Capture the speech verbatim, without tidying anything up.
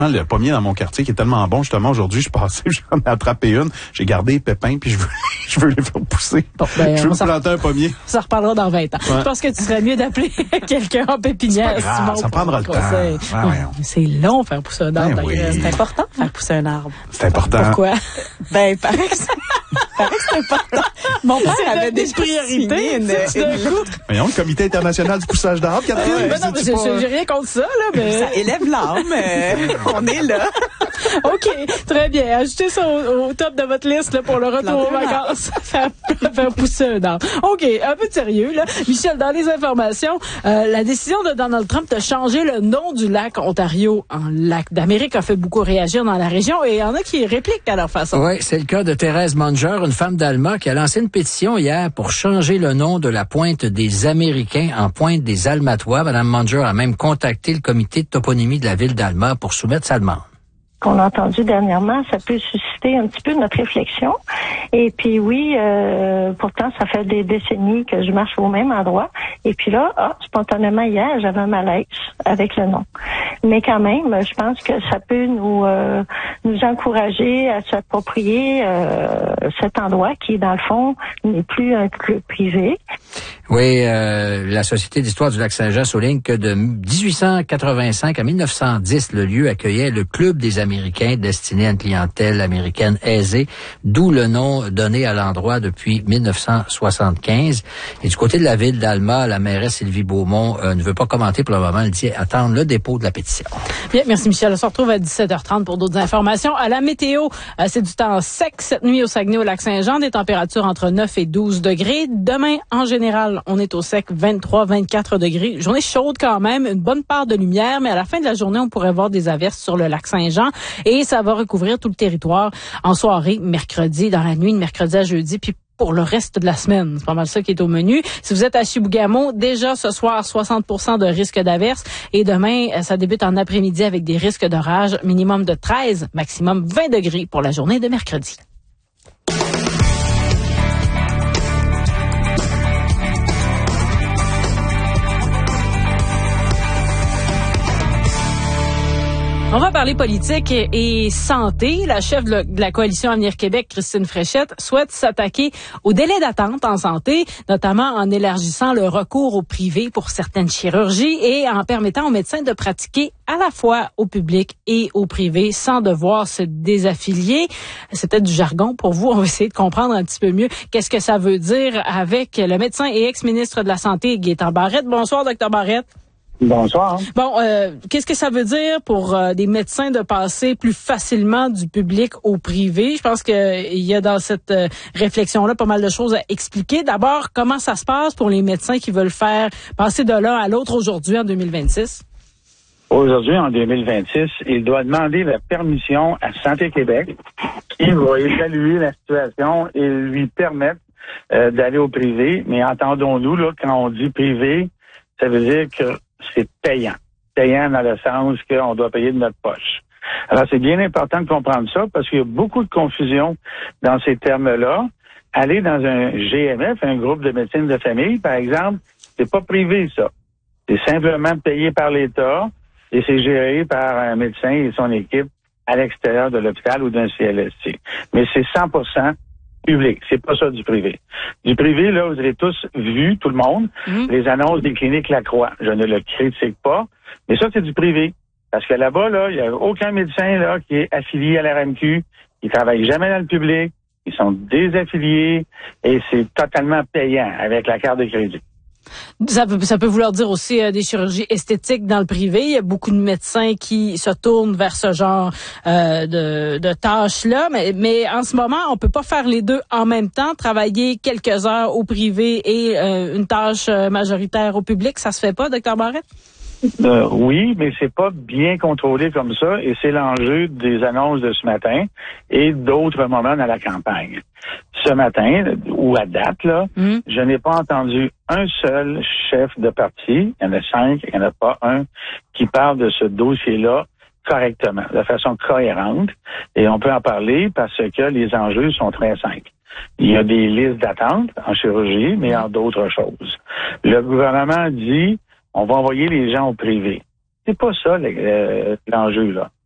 le pommier dans mon quartier qui est tellement bon. Justement, aujourd'hui, je suis passé, j'en ai attrapé une. J'ai gardé les pépins, puis je veux, je veux les faire pousser. Bon, ben, je veux me ça, planter un pommier. Ça reparlera dans vingt ans. Ouais. Je pense que tu serais mieux d'appeler quelqu'un en pépinière. C'est pas grave, ça prendra le temps. Ouais, ouais. C'est long faire pousser un arbre. Ben oui. C'est important faire pousser un arbre. C'est important. Pourquoi? Ben, paraît que c'est, paraît que c'est important. Mon père avait des priorités. Une, une... Voyons, le Comité international du poussage d'arbres, Catherine. Ouais, ben non, mais j'ai, pas... j'ai rien contre ça, là, mais... Ça élève l'âme. Euh, on est là. OK, très bien. Ajoutez ça au, au top de votre liste là, pour le retour aux vacances. faire, faire pousser un arbre. OK, un peu de sérieux, là. Michel, dans les informations, euh, la décision de Donald Trump de changer le nom du lac Ontario en lac d'Amérique a fait beaucoup réagir dans la région et il y en a qui répliquent à leur façon. Oui, c'est le cas de Thérèse Manger, une femme d'Alma qui a lancé une pétition hier pour changer le nom de la pointe des Américains en pointe des Almatois. Madame Manger a même contacté le comité de toponymie de la ville d'Alma pour soumettre sa demande. Qu'on a entendu dernièrement, ça peut susciter un petit peu notre réflexion. Et puis oui, euh, pourtant, ça fait des décennies que je marche au même endroit. Et puis là, ah, spontanément hier, j'avais un malaise avec le nom. Mais quand même, je pense que ça peut nous euh, nous encourager à s'approprier euh, cet endroit qui, dans le fond, n'est plus un club privé. Oui, euh, la Société d'histoire du Lac-Saint-Jean souligne que de dix-huit cent quatre-vingt-cinq à mille neuf cent dix, le lieu accueillait le Club des Américains destiné à une clientèle américaine aisée, d'où le nom donné à l'endroit depuis mille neuf cent soixante-quinze. Et du côté de la ville d'Alma, la mairesse Sylvie Beaumont euh, ne veut pas commenter pour le moment. Elle dit attendre le dépôt de la pétition. Bien, merci Michel. On se retrouve à dix-sept heures trente pour d'autres informations. À la météo, euh, c'est du temps sec cette nuit au Saguenay, au Lac-Saint-Jean, des températures entre neuf et douze degrés. Demain, en général, on est au sec vingt-trois à vingt-quatre degrés. Journée chaude quand même, une bonne part de lumière, mais à la fin de la journée, on pourrait voir des averses sur le Lac-Saint-Jean et ça va recouvrir tout le territoire en soirée, mercredi, dans la nuit de mercredi à jeudi, puis pour le reste de la semaine. C'est pas mal ça qui est au menu. Si vous êtes à Chibougamau, déjà ce soir, soixante pour cent de risque d'averse. Et demain, ça débute en après-midi avec des risques d'orage, minimum de treize, maximum vingt degrés pour la journée de mercredi. On va parler politique et santé. La chef de la coalition Avenir Québec, Christine Fréchette, souhaite s'attaquer au délai d'attente en santé, notamment en élargissant le recours au privé pour certaines chirurgies et en permettant aux médecins de pratiquer à la fois au public et au privé sans devoir se désaffilier. C'est peut-être du jargon pour vous. On va essayer de comprendre un petit peu mieux qu'est-ce que ça veut dire avec le médecin et ex-ministre de la Santé, Gaétan Barrette. Bonsoir, docteur Barrette. Bonsoir. Bon, euh, qu'est-ce que ça veut dire pour euh, des médecins de passer plus facilement du public au privé? Je pense qu'il y a dans cette euh, réflexion-là pas mal de choses à expliquer. D'abord, comment ça se passe pour les médecins qui veulent faire passer de l'un à l'autre aujourd'hui en deux mille vingt-six? Aujourd'hui, en deux mille vingt-six, il doit demander la permission à Santé Québec qui va évaluer la situation et lui permettre euh, d'aller au privé. Mais entendons-nous, là, quand on dit privé, ça veut dire que c'est payant. Payant dans le sens qu'on doit payer de notre poche. Alors, c'est bien important de comprendre ça parce qu'il y a beaucoup de confusion dans ces termes-là. Aller dans un G M F, un groupe de médecine de famille, par exemple, c'est pas privé, ça. C'est simplement payé par l'État et c'est géré par un médecin et son équipe à l'extérieur de l'hôpital ou d'un C L S C. Mais c'est cent pour cent public. C'est pas ça du privé. Du privé, là, vous avez tous vu, tout le monde, mmh. les annonces des cliniques Lacroix. Je ne le critique pas, mais ça, c'est du privé. Parce que là-bas, là, il n'y a aucun médecin, là, qui est affilié à la R M Q. Ils travaillent jamais dans le public. Ils sont désaffiliés et c'est totalement payant avec la carte de crédit. Ça peut, ça peut vouloir dire aussi euh, des chirurgies esthétiques dans le privé. Il y a beaucoup de médecins qui se tournent vers ce genre euh, de, de tâches-là. Mais, mais en ce moment, on peut pas faire les deux en même temps. Travailler quelques heures au privé et euh, une tâche majoritaire au public, ça se fait pas, docteur Barrette? Euh, oui, mais c'est pas bien contrôlé comme ça et c'est l'enjeu des annonces de ce matin et d'autres moments dans la campagne. Ce matin, ou à date, là, mmh. je n'ai pas entendu un seul chef de parti, il y en a cinq, il n'y en a pas un, qui parle de ce dossier-là correctement, de façon cohérente. Et on peut en parler parce que les enjeux sont très simples. Il y a des listes d'attente en chirurgie, mais en d'autres choses. Le gouvernement dit on va envoyer les gens au privé. C'est pas ça l'enjeu, là.